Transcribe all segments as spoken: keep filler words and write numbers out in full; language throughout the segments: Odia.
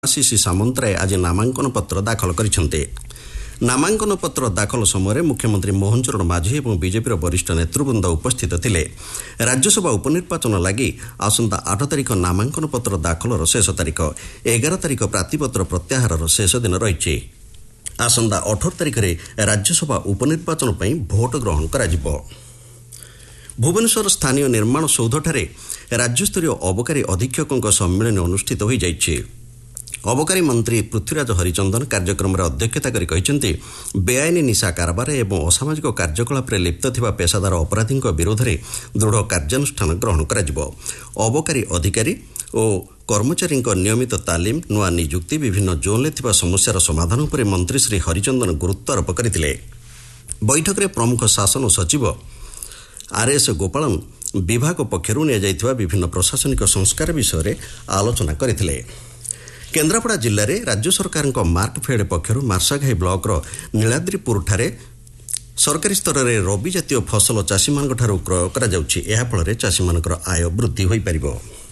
ଆଶିଷ ସାମନ୍ତରାୟ ଆଜି ନାମାଙ୍କନ ପତ୍ର ଦାଖଲ କରିଛନ୍ତି। ନାମାଙ୍କନ ପତ୍ର ଦାଖଲ ସମୟରେ ମୁଖ୍ୟମନ୍ତ୍ରୀ ମୋହନ ଚରଣ ମାଝୀ ଏବଂ ବିଜେପିର ବରିଷ୍ଠ ନେତୃବୃନ୍ଦ ଉପସ୍ଥିତ ଥିଲେ। ରାଜ୍ୟସଭା ଉପନିର୍ବାଚନ ଲାଗି ଆସନ୍ତା ଆଠ ତାରିଖ ନାମାଙ୍କନ ପତ୍ର ଦାଖଲର ଶେଷ ତାରିଖ। ଏଗାର ତାରିଖ ପ୍ରାର୍ଥୀପତ୍ର ପ୍ରତ୍ୟାହାରର ଶେଷ ଦିନ ରହିଛି। ଆସନ୍ତା ଅଠର ତାରିଖରେ ରାଜ୍ୟସଭା ଉପନିର୍ବାଚନ ପାଇଁ ଭୋଟ ଗ୍ରହଣ କରାଯିବ। ଭୁବନେଶ୍ୱର ସ୍ଥାନୀୟ ନିର୍ମାଣ ସୌଧଠାରେ ରାଜ୍ୟସ୍ତରୀୟ ଅବକାରୀ ଅଧୀକ୍ଷକଙ୍କ ସମ୍ମିଳନୀ ଅନୁଷ୍ଠିତ ହୋଇଯାଇଛି। ଅବକାରୀ ମନ୍ତ୍ରୀ ପୃଥ୍ୱୀରାଜ ହରିଚନ୍ଦନ କାର୍ଯ୍ୟକ୍ରମରେ ଅଧ୍ୟକ୍ଷତା କରି କହିଛନ୍ତି, ବେଆଇନ ନିଶା କାରବାର ଏବଂ ଅସାମାଜିକ କାର୍ଯ୍ୟକଳାପରେ ଲିପ୍ତ ଥିବା ପେସାଦାର ଅପରାଧୀଙ୍କ ବିରୋଧରେ ଦୃଢ଼ କାର୍ଯ୍ୟାନୁଷ୍ଠାନ ଗ୍ରହଣ କରାଯିବ। ଅବକାରୀ ଅଧିକାରୀ ଓ କର୍ମଚାରୀଙ୍କ ନିୟମିତ ତାଲିମ, ନୂଆ ନିଯୁକ୍ତି, ବିଭିନ୍ନ ଜୋନ୍ରେ ଥିବା ସମସ୍ୟାର ସମାଧାନ ଉପରେ ମନ୍ତ୍ରୀ ଶ୍ରୀ ହରିଚନ୍ଦନ ଗୁରୁତ୍ୱାରୋପ କରିଥିଲେ। ବୈଠକରେ ପ୍ରମୁଖ ଶାସନ ସଚିବ ଆର୍ଏସ୍ ଗୋପାଳନ ବିଭାଗ ପକ୍ଷରୁ ନିଆଯାଇଥିବା ବିଭିନ୍ନ ପ୍ରଶାସନିକ ସଂସ୍କାର ବିଷୟରେ ଆଲୋଚନା କରିଥିଲେ। କେନ୍ଦ୍ରାପଡ଼ା ଜିଲ୍ଲାରେ ରାଜ୍ୟ ସରକାରଙ୍କ ମାର୍କଫେଡ୍ ପକ୍ଷରୁ ମାର୍ଶାଘାଇ ବ୍ଲକର ନୀଳାଦ୍ରିପୁରଠାରେ ସରକାରୀ ସ୍ତରରେ ରବି ଜାତୀୟ ଫସଲ ଚାଷୀମାନଙ୍କଠାରୁ କ୍ରୟ କରାଯାଉଛି। ଏହାଫଳରେ ଚାଷୀମାନଙ୍କର ଆୟ ବୃଦ୍ଧି ହୋଇପାରିବ।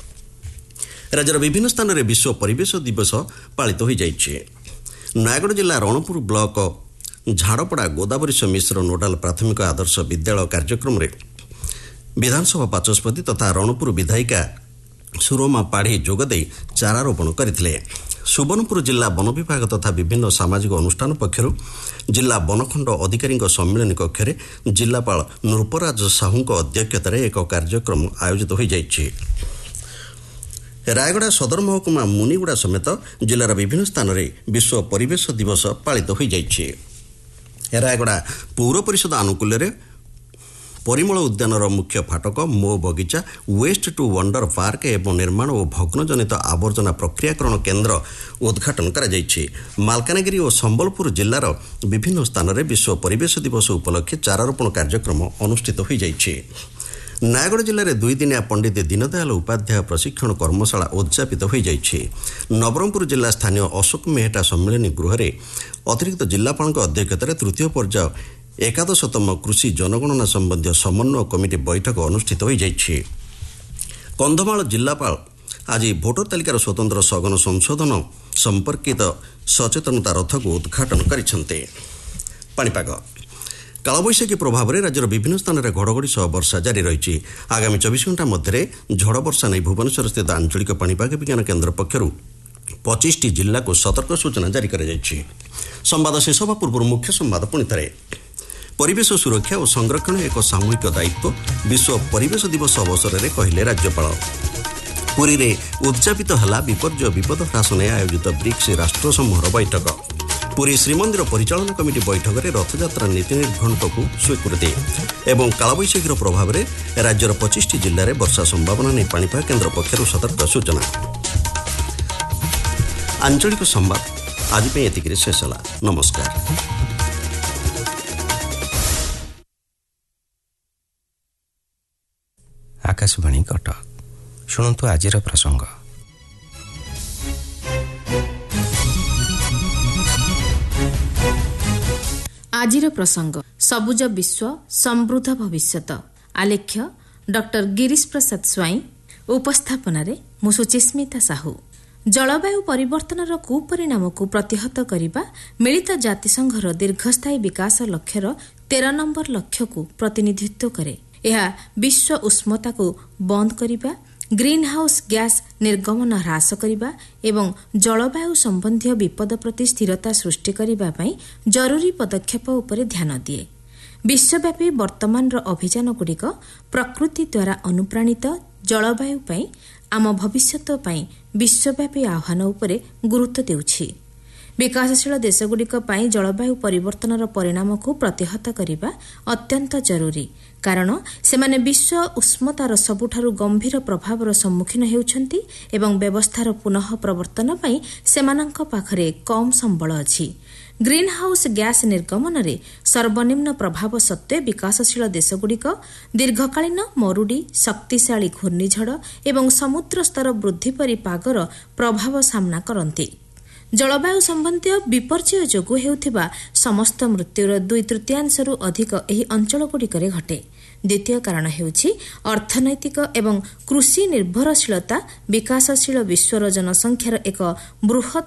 ରାଜ୍ୟର ବିଭିନ୍ନ ସ୍ଥାନରେ ବିଶ୍ୱ ପରିବେଶ ଦିବସ ପାଳିତ ହୋଇଯାଇଛି। ନୟାଗଡ଼ ଜିଲ୍ଲା ରଣପୁର ବ୍ଲକ ଝାଡ଼ପଡ଼ା ଗୋଦାବରୀଶ ମିଶ୍ର ନୋଡାଲ ପ୍ରାଥମିକ ଆଦର୍ଶ ବିଦ୍ୟାଳୟ କାର୍ଯ୍ୟକ୍ରମରେ ବିଧାନସଭା ବାଚସ୍ପତି ତଥା ରଣପୁର ବିଧାୟିକା ସୁରମା ପାଢ଼ୀ ଯୋଗଦେଇ ଚାରାରୋପଣ କରିଥିଲେ। ସୁବର୍ଣ୍ଣପୁର ଜିଲ୍ଲା ବନ ବିଭାଗ ତଥା ବିଭିନ୍ନ ସାମାଜିକ ଅନୁଷ୍ଠାନ ପକ୍ଷରୁ ଜିଲ୍ଲା ବନଖଣ୍ଡ ଅଧିକାରୀଙ୍କ ସମ୍ମିଳନୀ କକ୍ଷରେ ଜିଲ୍ଲାପାଳ ନୃପରାଜ ସାହୁଙ୍କ ଅଧ୍ୟକ୍ଷତାରେ ଏକ କାର୍ଯ୍ୟକ୍ରମ ଆୟୋଜିତ ହୋଇଯାଇଛି। ରାୟଗଡ଼ା ସଦର ମହକୁମା ମୁନିଗୁଡ଼ା ସମେତ ଜିଲ୍ଲାର ବିଭିନ୍ନ ସ୍ଥାନରେ ବିଶ୍ୱ ପରିବେଶ ଦିବସ ପାଳିତ ହୋଇଯାଇଛି। ରାୟଗଡ଼ା ପୌର ପରିଷଦ ଆନୁକୂଲ୍ୟରେ ପରିମଳ ଉଦ୍ୟାନର ମୁଖ୍ୟ ଫାଟକ, ମୋ ବଗିଚା, ୱେଷ୍ଟ ଟୁ ୱଣ୍ଡର ପାର୍କ ଏବଂ ନିର୍ମାଣ ଓ ଭଗ୍ନଜନିତ ଆବର୍ଜନା ପ୍ରକ୍ରିୟାକରଣ କେନ୍ଦ୍ର ଉଦ୍ଘାଟନ କରାଯାଇଛି। ମାଲକାନଗିରି ଓ ସମ୍ବଲପୁର ଜିଲ୍ଲାର ବିଭିନ୍ନ ସ୍ଥାନରେ ବିଶ୍ୱ ପରିବେଶ ଦିବସ ଉପଲକ୍ଷେ ଚାରାରୋପଣ କାର୍ଯ୍ୟକ୍ରମ ଅନୁଷ୍ଠିତ ହୋଇଯାଇଛି। ନୟାଗଡ଼ ଜିଲ୍ଲାରେ ଦୁଇଦିନିଆ ପଣ୍ଡିତ ଦୀନଦୟାଲ ଉପାଧ୍ୟାୟ ପ୍ରଶିକ୍ଷଣ କର୍ମଶାଳା ଉଦ୍ଯାପିତ ହୋଇଯାଇଛି। ନବରଙ୍ଗପୁର ଜିଲ୍ଲା ସ୍ଥାନୀୟ ଅଶୋକ ମେହେଟା ସମ୍ମିଳନୀ ଗୃହରେ ଅତିରିକ୍ତ ଜିଲ୍ଲାପାଳଙ୍କ ଅଧ୍ୟକ୍ଷତାରେ ତୃତୀୟ ପର୍ଯ୍ୟାୟ ଏକାଦଶତମ କୃଷି ଜନଗଣନା ସମ୍ବନ୍ଧୀୟ ସମନ୍ୱୟ କମିଟି ବୈଠକ ଅନୁଷ୍ଠିତ ହୋଇଯାଇଛି। କନ୍ଧମାଳ ଜିଲ୍ଲାପାଳ ଆଜି ଭୋଟର ତାଲିକାର ସ୍ୱତନ୍ତ୍ର ସଘନ ସଂଶୋଧନ ସମ୍ପର୍କିତ ସଚେତନତା ରଥକୁ ଉଦ୍ଘାଟନ କରିଛନ୍ତି। ପାଣିପାଗ କାଳବୈଶାଖୀ ପ୍ରଭାବରେ ରାଜ୍ୟର ବିଭିନ୍ନ ସ୍ଥାନରେ ଘଡ଼ଘଡ଼ି ସହ ବର୍ଷା ଜାରି ରହିଛି। ଆଗାମୀ ଚବିଶ ଘଣ୍ଟା ମଧ୍ୟରେ ଝଡ଼ ବର୍ଷା ନେଇ ଭୁବନେଶ୍ୱରସ୍ଥିତ ଆଞ୍ଚଳିକ ପାଣିପାଗ ବିଜ୍ଞାନ କେନ୍ଦ୍ର ପକ୍ଷରୁ ପଚିଶଟି ଜିଲ୍ଲାକୁ ସତର୍କ ସୂଚନା ଜାରି କରାଯାଇଛି। ସମ୍ବାଦ ଶେଷ ହେବା ପୂର୍ବରୁ ମୁଖ୍ୟ ସମ୍ବାଦ ପୁଣି ଥରେ। ପରିବେଶ ସୁରକ୍ଷା ଓ ସଂରକ୍ଷଣ ଏକ ସାମୂହିକ ଦାୟିତ୍ୱ, ବିଶ୍ୱ ପରିବେଶ ଦିବସ ଅବସରରେ କହିଲେ ରାଜ୍ୟପାଳ। ପୁରୀରେ ଉଦ୍ଯାପିତ ହେଲା ବିପର୍ଯ୍ୟୟ ବିପଦ ହ୍ରାସ ନେଇ ଆୟୋଜିତ ବ୍ରିକ୍ସ ରାଷ୍ଟ୍ର ସମୂହର ବୈଠକ। ପୁରୀ ଶ୍ରୀମନ୍ଦିର ପରିଚାଳନା କମିଟି ବୈଠକରେ ରଥଯାତ୍ରା ନୀତି ନିର୍ଘଣ୍ଟକୁ ସ୍ୱୀକୃତି ଏବଂ କାଳବୈଶାଖୀର ପ୍ରଭାବରେ ରାଜ୍ୟର ପଚିଶଟି ଜିଲ୍ଲାରେ ବର୍ଷା ସମ୍ଭାବନା ନେଇ ପାଣିପାଗ କେନ୍ଦ୍ର ପକ୍ଷରୁ ସତର୍କ ସୂଚନା। ଆଞ୍ଚଳିକ ସମ୍ବାଦ ଆଜି ପାଇଁ ଏତିକିରେ ଶେଷ ହେଲା। ନମସ୍କାର। ଆକାଶବାଣୀ କଟକ। ଶୁଣନ୍ତୁ ଆଜିର ପ୍ରସଙ୍ଗ। ଆଜିର ପ୍ରସଙ୍ଗ ସବୁଜ ବିଶ୍ୱ ସମୃଦ୍ଧ ଭବିଷ୍ୟତ। ଆଲେଖ୍ୟ ଡକ୍ଟର ଗିରୀଶ ପ୍ରସାଦ ସ୍ୱାଇଁ। ଉପସ୍ଥାପନାରେ ମୁଁ ସୁଚିସ୍ମିତା ସାହୁ। ଜଳବାୟୁ ପରିବର୍ତ୍ତନର କୁପରିଣାମକୁ ପ୍ରତିହତ କରିବା ମିଳିତ ଜାତିସଂଘର ଦୀର୍ଘସ୍ଥାୟୀ ବିକାଶ ଲକ୍ଷ୍ୟର ତେର ନମ୍ବର ଲକ୍ଷ୍ୟକୁ ପ୍ରତିନିଧିତ୍ୱ କରେ। ଏହା ବିଶ୍ୱ ଉଷ୍ମତାକୁ ବନ୍ଦ କରିବା, ଗ୍ରୀନ୍ ହାଉସ୍ ଗ୍ୟାସ୍ ନିର୍ଗମନ ହ୍ରାସ କରିବା ଏବଂ ଜଳବାୟୁ ସମ୍ବନ୍ଧୀୟ ବିପଦ ପ୍ରତି ସ୍ଥିରତା ସୃଷ୍ଟି କରିବା ପାଇଁ ଜରୁରୀ ପଦକ୍ଷେପ ଉପରେ ଧ୍ୟାନ ଦିଏ। ବିଶ୍ୱବ୍ୟାପୀ ବର୍ତ୍ତମାନର ଅଭିଯାନଗୁଡ଼ିକ ପ୍ରକୃତି ଦ୍ୱାରା ଅନୁପ୍ରାଣିତ ଜଳବାୟୁ ପାଇଁ ଆମ ଭବିଷ୍ୟତ ପାଇଁ ବିଶ୍ୱବ୍ୟାପୀ ଆହ୍ୱାନ ଉପରେ ଗୁରୁତ୍ୱ ଦେଉଛି। ବିକାଶଶୀଳ ଦେଶଗୁଡ଼ିକ ପାଇଁ ଜଳବାୟୁ ପରିବର୍ତ୍ତନର ପରିଣାମକୁ ପ୍ରତିହତ କରିବା ଅତ୍ୟନ୍ତ ଜରୁରୀ, କାରଣ ସେମାନେ ବିଶ୍ୱ ଉଷ୍ମତାର ସବୁଠାରୁ ଗମ୍ଭୀର ପ୍ରଭାବର ସମ୍ମୁଖୀନ ହେଉଛନ୍ତି ଏବଂ ବ୍ୟବସ୍ଥାର ପୁନଃ ପ୍ରବର୍ତ୍ତନ ପାଇଁ ସେମାନଙ୍କ ପାଖରେ କମ୍ ସମ୍ବଳ ଅଛି। ଗ୍ରୀନ୍ ହାଉସ୍ ଗ୍ୟାସ୍ ନିର୍ଗମନରେ ସର୍ବନିମ୍ନ ପ୍ରଭାବ ସତ୍ତ୍ୱେ ବିକାଶଶୀଳ ଦେଶଗୁଡ଼ିକ ଦୀର୍ଘକାଳୀନ ମରୁଡ଼ି, ଶକ୍ତିଶାଳୀ ଘୂର୍ଣ୍ଣିଝଡ଼ ଏବଂ ସମୁଦ୍ର ସ୍ତର ବୃଦ୍ଧି ପରି ପାଗର ପ୍ରଭାବ ସାମ୍ନା କରନ୍ତି। ଜଳବାୟୁ ସମ୍ବନ୍ଧୀୟ ବିପର୍ଯ୍ୟୟ ଯୋଗୁଁ ହେଉଥିବା ସମସ୍ତ ମୃତ୍ୟୁର ଦୁଇ ତୃତୀୟାଂଶରୁ ଅଧିକ ଏହି ଅଞ୍ଚଳଗୁଡ଼ିକରେ ଘଟେ। ଦ୍ୱିତୀୟ କାରଣ ହେଉଛି ଅର୍ଥନୈତିକ ଏବଂ କୃଷି ନିର୍ଭରଶୀଳତା। ବିକାଶଶୀଳ ବିଶ୍ୱର ଜନସଂଖ୍ୟାର ଏକ ବୃହତ୍